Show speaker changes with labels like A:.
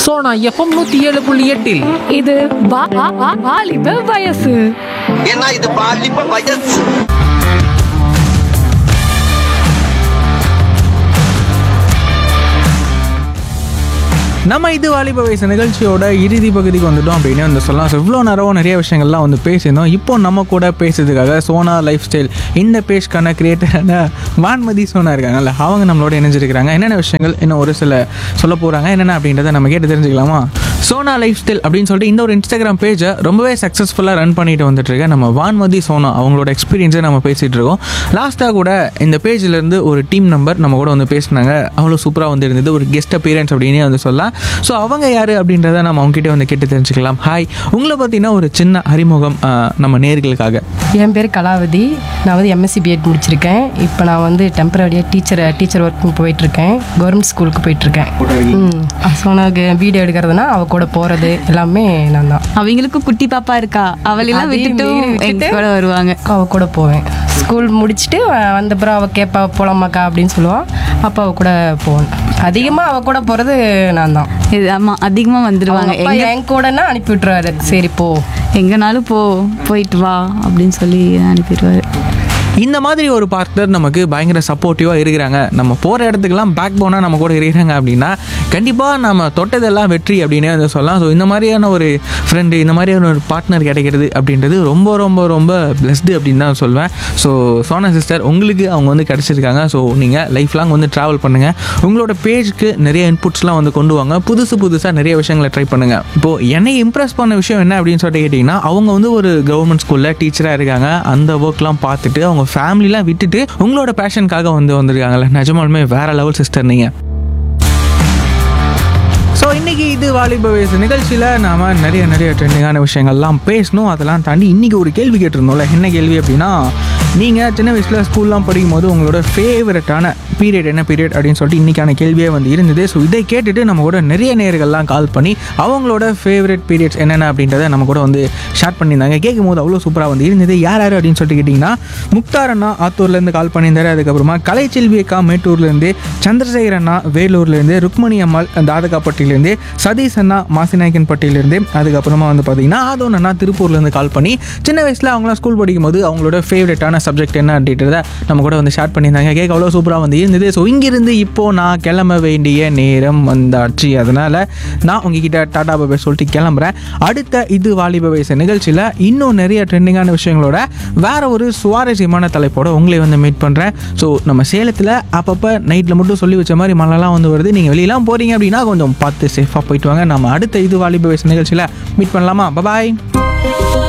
A: Sona FM 107.8
B: இது வாலிப வயசு.
C: ஏன்னா இது பாலிப்ப வயசு.
D: நம்ம இது வாலிப வயசு நிகழ்ச்சியோட இறுதி பகுதிக்கு வந்துட்டோம் அப்படின்னு வந்து சொல்லலாம். ஸோ இவ்வளோ நேரம் நிறைய விஷயங்கள்லாம் வந்து பேசியிருந்தோம். இப்போ நம்ம கூட பேசுறதுக்காக சோனா லைஃப் ஸ்டைல் இந்த பேஜ்க்கான கிரியேட்டரான வான்மதி சோனா இருக்காங்கல்ல, அவங்க நம்மளோட இணைஞ்சிருக்கிறாங்க. என்னென்ன விஷயங்கள் இன்னும் ஒரு சில சொல்ல போகிறாங்க என்னென்ன அப்படின்றத நம்ம கேட்டு தெரிஞ்சுக்கலாமா? சோனா லைஃப் ஸ்டைல் அப்படின்னு சொல்லிட்டு இந்த ஒரு இன்ஸ்டாகிராம் பேஜை ரொம்பவே சக்ஸஸ்ஃபுல்லாக ரன் பண்ணிட்டு வந்துட்டு இருக்க நம்ம வான்மதி சோனா அவங்களோட எக்ஸ்பீரியன்ஸை நம்ம பேசிகிட்டு இருக்கோம். லாஸ்ட்டாக கூட இந்த பேஜ்லேருந்து ஒரு டீம் நம்பர் நம்ம கூட வந்து பேசினாங்க. அவ்வளோ சூப்பராக வந்து இருந்தது. ஒரு கெஸ்ட் அப்பியரன்ஸ் அப்படின்னே வந்து சொல்லலாம். ஸோ அவங்க யார் அப்படின்றத நம்ம அவங்ககிட்ட வந்து கேட்டு தெரிஞ்சுக்கலாம். ஹாய், உங்களை பார்த்தீங்கன்னா ஒரு சின்ன அறிமுகம் நம்ம நேர்களுக்காக.
E: என் பேர் கலாவதி. நான் வந்து எம்எஸ்சி பிஎட் முடிச்சிருக்கேன். இப்போ நான் வந்து டெம்பரரியாக டீச்சர் ஒர்க்கு போயிட்டுருக்கேன். கவர்மெண்ட் ஸ்கூலுக்கு போயிட்டுருக்கேன். ஸோ எனக்கு வீடியோ எடுக்கிறதுனா அவள் கூட போகிறது எல்லாமே நான் தான்.
F: அவங்களுக்கும் குட்டி பாப்பா இருக்கா, அவளெல்லாம் விட்டுட்டு கூட வருவாங்க.
E: அவள் கூட போவேன். ஸ்கூல் முடிச்சுட்டு வந்தப்புறம் அவள் கேட்பா போகலாமாக்கா அப்படின்னு சொல்லுவாள். அப்போ அவள் கூட போவேன். அதிகமாக அவள் கூட போகிறது நான் தான்.
F: ஆமாம், அதிகமாக வந்துடுவாங்க.
E: என் கூடனா அனுப்பி விட்டுருவாரு. சரி போ,
F: எங்கனாலும் போயிட்டு வா அப்படின்னு சொல்லி அனுப்பிடுவாரு.
D: இந்த மாதிரி ஒரு பார்ட்னர் நமக்கு பயங்கர சப்போர்ட்டிவாக இருக்கிறாங்க, நம்ம போகிற இடத்துக்கெல்லாம் பேக் போனால் நம்ம கூட இருக்கிறாங்க அப்படின்னா கண்டிப்பாக நம்ம தொட்டதெல்லாம் வெற்றி அப்படின்னே வந்து சொல்லலாம். ஸோ இந்த மாதிரியான ஒரு ஃப்ரெண்டு, இந்த மாதிரியான ஒரு பார்ட்னர் கிடைக்கிறது அப்படின்றது ரொம்ப ரொம்ப ரொம்ப பிளஸ்டு அப்படின்னு தான் சொல்வேன். ஸோ சோனா சிஸ்டர் உங்களுக்கு அவங்க வந்து கிடச்சிருக்காங்க. ஸோ நீங்கள் லைஃப் லாங் வந்து ட்ராவல் பண்ணுங்கள். உங்களோட பேஜுக்கு நிறைய இன்புட்ஸ்லாம் வந்து கொண்டு வாங்க. புதுசாக நிறைய விஷயங்களை ட்ரை பண்ணுங்கள். இப்போது என்னை இம்ப்ரெஸ் பண்ண விஷயம் என்ன அப்படின்னு சொல்லிட்டு கேட்டிங்கன்னா, அவங்க வந்து ஒரு கவர்மெண்ட் ஸ்கூலில் டீச்சராக இருக்காங்க. அந்த ஒர்க்லாம் பார்த்துட்டு அவங்க ஃபேமிலிலாம் விட்டுட்டு உங்களோட பேஷனுக்காக வந்திருக்காங்கல்ல, நிஜமாலுமே வேற லெவல் சிஸ்டர் நீங்கள். ஸோ இன்றைக்கி இது வாலிப வயசு நிகழ்ச்சியில் நாம் நிறைய ட்ரெண்டிங்கான விஷயங்கள்லாம் பேசணும். அதெல்லாம் தாண்டி இன்றைக்கி ஒரு கேள்வி கேட்டிருந்தோம்ல. என்ன கேள்வி அப்படின்னா, நீங்கள் சின்ன வயசில் ஸ்கூல்லாம் படிக்கும்போது உங்களோட ஃபேவரட்டான பீரியட் என்ன பீரியட் அப்படின்னு சொல்லிட்டு இன்றைக்கான கேள்வியே வந்து இருந்தது. ஸோ இதை கேட்டுட்டு நம்ம கூட நிறைய நேயர்கள்லாம் கால் பண்ணி அவங்களோட ஃபேவரட் பீரியட்ஸ் என்னென்ன அப்படின்றத நம்ம கூட வந்து ஷேர் பண்ணியிருந்தாங்க. கேட்கும்போது அவ்வளோ சூப்பராக வந்து இருந்தது. யார் அப்படின்னு சொல்லிட்டு கேட்டிங்கன்னா, முக்தார் அண்ணா ஆத்தூர்லேருந்து கால் பண்ணியிருந்தாரு. அதுக்கப்புறமா கலைச்செல்வி அக்கா மேட்டூர்லேருந்து, சந்திரசேகர் அண்ணா வேலூர்லேருந்து, ருக்மணி அம்மாள் தாதகாப்பட்டியிலேருந்து, சதீஷ் அண்ணா மாசிநாயக்கன்பட்டியிலேருந்து, அதுக்கப்புறமா வந்து பார்த்தீங்கன்னா ஆதோன் அண்ணா திருப்பூர்லேருந்து கால் பண்ணி சின்ன வயசில் அவங்களாம் ஸ்கூல் படிக்கும்போது அவங்களோட ஃபேவரட்டான சப்ஜெக்ட் என்ன அப்படின்றத நம்ம கூட வந்து ஷேர் பண்ணியிருந்தாங்க. கேட்க அவ்வளோ சூப்பராக வந்து இருந்தது. ஸோ இங்கிருந்து இப்போது நான் கிளம்ப வேண்டிய நேரம் வந்தாச்சு. அதனால் நான் உங்ககிட்ட டாடா பாய் சொல்லிட்டு கிளம்புறேன். அடுத்த இது வாலிப வயசு நிகழ்ச்சியில் இன்னும் நிறைய ட்ரெண்டிங்கான விஷயங்களோட வேற ஒரு சுவாரஸ்யமான தலைப்போட உங்களை வந்து மீட் பண்ணுறேன். ஸோ நம்ம சேலத்தில் அப்பப்போ நைட்டில் மட்டும் சொல்லி வச்ச மாதிரி மழைலாம் வந்து வருது. நீங்கள் வெளியெல்லாம் போகிறீங்க அப்படின்னா கொஞ்சம் பார்த்து சேஃபாக போயிட்டு வாங்க. நம்ம அடுத்த இது வாலிப வயசு நிகழ்ச்சியில் மீட் பண்ணலாமா? பாய்.